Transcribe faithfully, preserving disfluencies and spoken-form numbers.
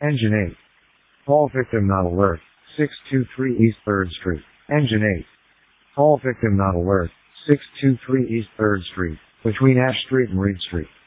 Engine eight. Fall victim not alert. six two three East third Street. Engine eight. Fall victim not alert. six two three East third Street, between Ash Street and Reed Street.